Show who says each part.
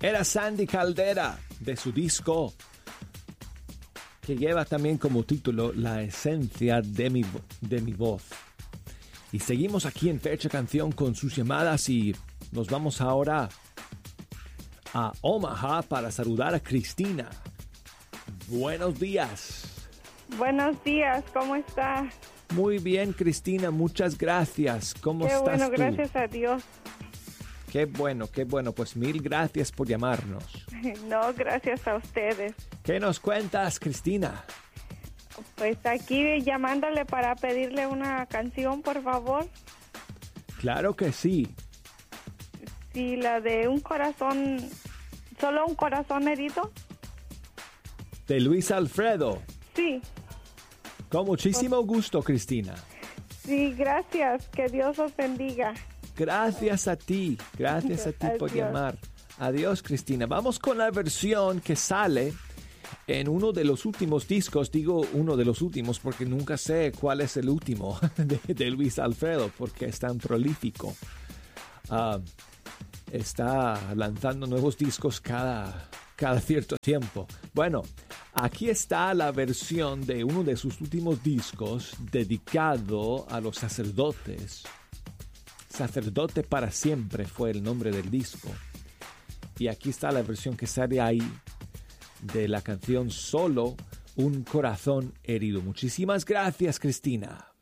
Speaker 1: Era Sandy Caldera, de su disco que lleva también como título La esencia de mi voz. Y seguimos aquí en Fecha Canción con sus llamadas y nos vamos ahora a Omaha para saludar a Cristina. Buenos días.
Speaker 2: Buenos días, ¿cómo está?
Speaker 1: Muy bien, Cristina, muchas gracias. ¿Cómo estás tú?
Speaker 2: Qué bueno, gracias a Dios.
Speaker 1: Qué bueno, qué bueno. Pues mil gracias por llamarnos.
Speaker 2: No, gracias a ustedes.
Speaker 1: ¿Qué nos cuentas, Cristina?
Speaker 2: Pues aquí llamándole para pedirle una canción, por favor.
Speaker 1: Claro que sí.
Speaker 2: Sí, la de un corazón, solo un corazón herido.
Speaker 1: De Luis Alfredo.
Speaker 2: Sí.
Speaker 1: Con muchísimo gusto, Cristina.
Speaker 2: Sí, gracias. Que Dios os bendiga.
Speaker 1: Gracias a ti por llamar. Adiós, Cristina. Vamos con la versión que sale en uno de los últimos discos. Digo uno de los últimos porque nunca sé cuál es el último de Luis Alfredo, porque es tan prolífico. Está lanzando nuevos discos cada cierto tiempo. Bueno, aquí está la versión de uno de sus últimos discos dedicado a los sacerdotes. Sacerdote para siempre fue el nombre del disco. Y aquí está la versión que sale ahí de la canción Solo un corazón herido. Muchísimas gracias, Cristina.